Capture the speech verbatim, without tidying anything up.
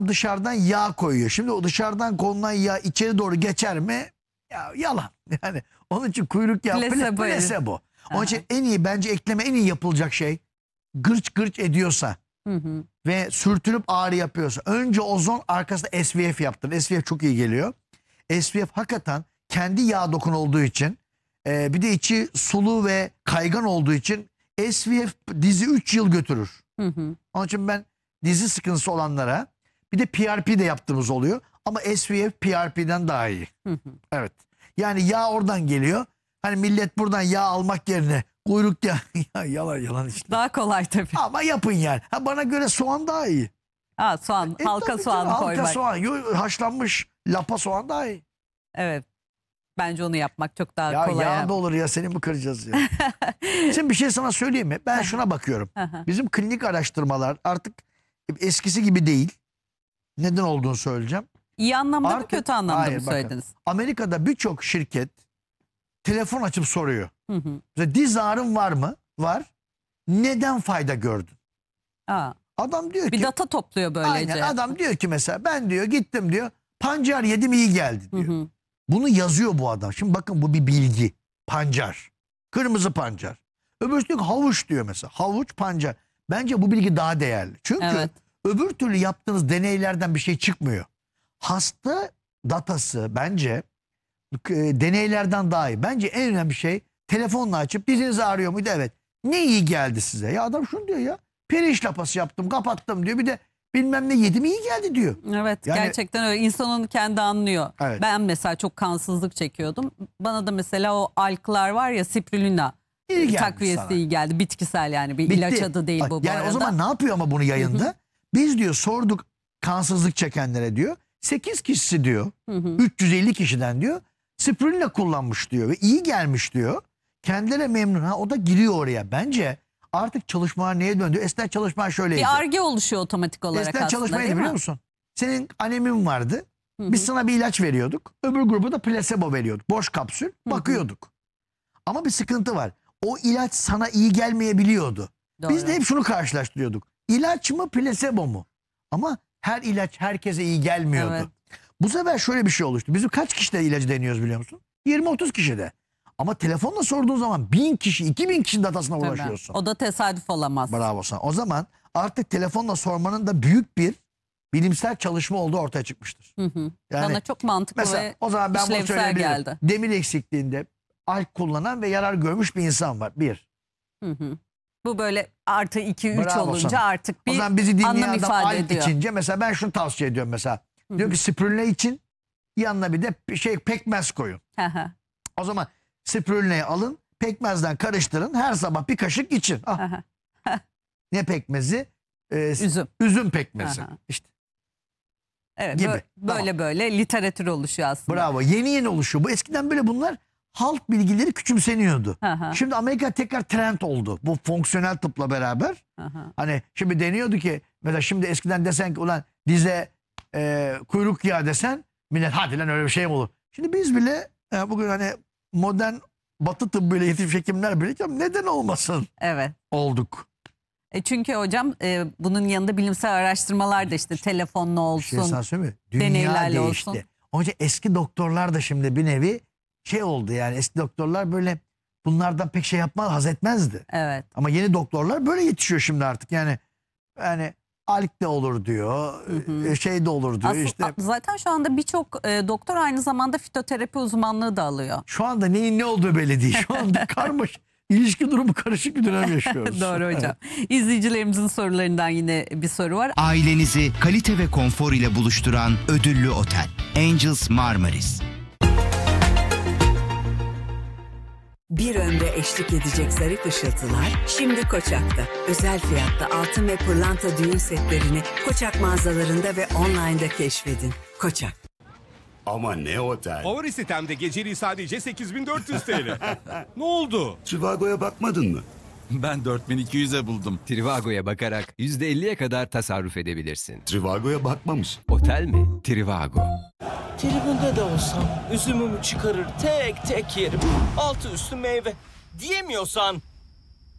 dışarıdan yağ koyuyor. Şimdi o dışarıdan konulan yağ içeri doğru geçer mi? Ya yalan. Yani onun için kuyruk yağı Plasebo. plasebo. Onun için en iyi, bence ekleme en iyi yapılacak şey, gırç gırç ediyorsa Hı hı. ve sürtünüp ağrı yapıyorsa önce ozon, arkasında S V F yaptır. S V F çok iyi geliyor. S V F hakikaten kendi yağ dokun olduğu için, e, bir de içi sulu ve kaygan olduğu için S V F dizi üç yıl götürür. Hı hı. Onun için ben dizi sıkıntısı olanlara, bir de P R P de yaptığımız oluyor. Ama S V F P R P'den daha iyi. Hı hı. Evet. Yani yağ oradan geliyor. Hani millet buradan yağ almak yerine kuyruk yağı, ya yalan yalan işte. Daha kolay tabii. Ama yapın yani. Ha, bana göre soğan daha iyi. Ha, soğan, E, halka tabii soğanı canım, koymak. Halka soğan. Yo, haşlanmış lapa soğan daha iyi. Evet. Bence onu yapmak çok daha Ya kolay. yağ da olur ya, seni mi kıracağız ya? Şimdi bir şey sana söyleyeyim mi? Ben şuna bakıyorum. Bizim klinik araştırmalar artık eskisi gibi değil. Neden olduğunu söyleyeceğim. İyi anlamda mı Artık- kötü anlamda Hayır, mı bakın. söylediniz? Amerika'da birçok şirket telefon açıp soruyor. Hı hı. Mesela diz ağrın var mı? Var. Neden fayda gördün? Aa, Adam diyor bir ki, data topluyor böylece. aynen, adam diyor ki mesela ben diyor gittim diyor pancar yedim iyi geldi Hı diyor. hı. Bunu yazıyor bu adam. Şimdi bakın, bu bir bilgi. Pancar. Kırmızı pancar. Öbürsü diyor ki havuç diyor mesela. Havuç, pancar. Bence bu bilgi daha değerli. Çünkü Evet. öbür türlü yaptığınız deneylerden bir şey çıkmıyor. Hasta datası bence e, deneylerden daha iyi. Bence en önemli şey, telefonla açıp diziniz ağrıyor muydu? Evet. Ne iyi geldi size? Ya adam şunu diyor ya. Pirinç lapası yaptım, kapattım diyor. Bir de bilmem ne yedim, iyi geldi diyor. Evet, Yani- gerçekten öyle. İnsanın kendi anlıyor. Evet. Ben mesela çok kansızlık çekiyordum. Bana da mesela o alklar var ya, spirulina İyi geldi takviyesi sana. iyi geldi. Bitkisel, yani bir Bitti. ilaç adı değil bu bu Yani arada. o zaman ne yapıyor ama bunu yayında? Biz diyor sorduk kansızlık çekenlere diyor. sekiz kişisi diyor. Hı hı. üç yüz elli kişiden diyor. Spirulina kullanmış diyor ve iyi gelmiş diyor. Kendileri memnun. Ha, o da giriyor oraya. Bence artık çalışmalar neye döndü? Eskiden çalışmalar şöyleydi. Bir arge oluşuyor otomatik olarak Eskiden aslında, çalışma değil neydi mi? biliyor musun? Senin anemin vardı. Hı hı. Biz sana bir ilaç veriyorduk. Öbür gruba da plasebo veriyorduk. Boş kapsül. Bakıyorduk. Ama bir sıkıntı var. O ilaç sana iyi gelmeyebiliyordu. Biz Doğru. de hep şunu karşılaştırıyorduk. İlaç mı, plasebo mu? Ama her ilaç herkese iyi gelmiyordu. Evet. Bu sefer şöyle bir şey oluştu. Bizim kaç kişide ilacı deniyoruz biliyor musun? yirmi otuz kişide. Ama telefonla sorduğun zaman bin kişi, iki bin kişinin datasına Tabii. ulaşıyorsun. O da tesadüf olamaz. Bravo sana. O zaman artık telefonla sormanın da büyük bir bilimsel çalışma olduğu ortaya çıkmıştır. Hı hı. Yani Bana çok mantıklı mesela ve o zaman ben bunu işlevsel söyleyebilirim. geldi. Demir eksikliğinde alk kullanan ve yarar görmüş bir insan var. Bir. Hı hı. Bu böyle artı iki üç Bravo olunca sana. artık O bir zaman bizi dinleyen anlam adam ifade alk ediyor. içince mesela ben şunu tavsiye ediyorum mesela. Diyor ki spirulina için yanına bir de bir şey pekmez koyun. Hı hı. O zaman spirulina'yı alın, pekmezden karıştırın, her sabah bir kaşık için. Ah, Hı hı. ne pekmezi? Ee, Üzüm. Üzüm pekmezi. Aha. İşte Evet, Gibi. bö- böyle böyle literatür oluşuyor aslında. bravo. Yeni yeni oluşuyor. Bu eskiden böyle bunlar halk bilgileri küçümseniyordu. Hı hı. Şimdi Amerika tekrar trend oldu. Bu fonksiyonel tıpla beraber. Hı hı. Hani şimdi deniyordu ki mesela, şimdi eskiden desen ki ulan dize e, kuyruk yağı desen millet hadi lan öyle bir şey mi olur? Şimdi biz bile e, bugün hani modern batı tıbbıyla yetişmiş hekimler bile neden olmasın Evet. olduk. E çünkü hocam e, bunun yanında bilimsel araştırmalar da işte telefonla Bir şey olsun. sana söyleyeyim mi? Dünya deneylerle değişti. olsun. Onun için eski doktorlar da şimdi bir nevi şey oldu, yani eski doktorlar böyle bunlardan pek şey yapmaz, haz etmezdi. Evet. Ama yeni doktorlar böyle yetişiyor şimdi artık. Yani yani alk de olur diyor, Hı hı. e, şey de olur diyor Aslında, işte. zaten şu anda birçok e, doktor aynı zamanda fitoterapi uzmanlığı da alıyor. Şu anda neyin ne olduğu belli değil. Şu anda karmaş, ilişki durumu karışık bir dönem yaşıyoruz. Doğru hocam. İzleyicilerimizin sorularından yine bir soru var. Ailenizi kalite ve konfor ile buluşturan ödüllü otel Angels Marmaris. Bir ömre eşlik edecek zarif ışıltılar şimdi Koçak'ta. Özel fiyatta altın ve pırlanta düğün setlerini Koçak mağazalarında ve online'da keşfedin. Koçak. Ama ne otel? Favori sitemde geceliği sadece sekiz bin dört yüz T L. Ne oldu? Trivago'ya bakmadın mı? Ben dört bin iki yüze buldum. Trivago'ya bakarak yüzde elliye kadar tasarruf edebilirsin. Trivago'ya bakmamış. Otel mi? Trivago. Tribünde de olsam üzümümü çıkarır tek tek yerim. Altı üstü meyve. Diyemiyorsan